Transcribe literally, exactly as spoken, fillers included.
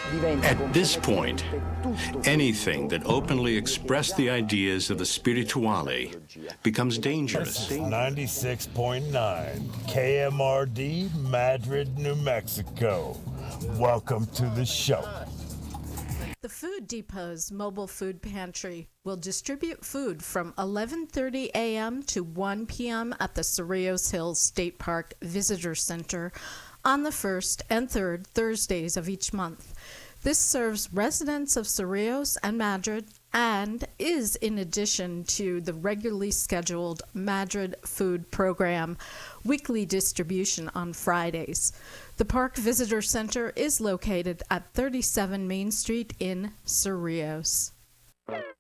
At this point, anything that openly expressed the ideas of the spirituale becomes dangerous. ninety-six point nine K M R D, Madrid, New Mexico. Welcome to the show. The Food Depot's mobile food pantry will distribute food from eleven thirty a.m. to one p.m. at the Cerrillos Hills State Park Visitor Center on the first and third Thursdays of each month. This serves residents of Cerrillos and Madrid and is in addition to the regularly scheduled Madrid food program weekly distribution on Fridays. The Park Visitor Center is located at thirty-seven Main Street in Cerrillos.